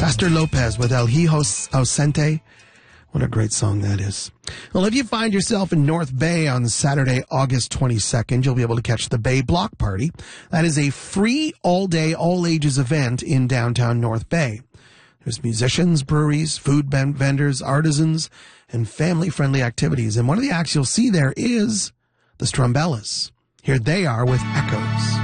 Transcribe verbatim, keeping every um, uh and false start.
Pastor Lopez with El Hijo Ausente. What a great song that is. Well, if you find yourself in North Bay on Saturday, August twenty-second, you'll be able to catch the Bay Block Party. That is a free all-day, all-ages event in downtown North Bay. There's musicians, breweries, food vendors, artisans, and family-friendly activities. And one of the acts you'll see there is the Strumbellas. Here they are with Echoes.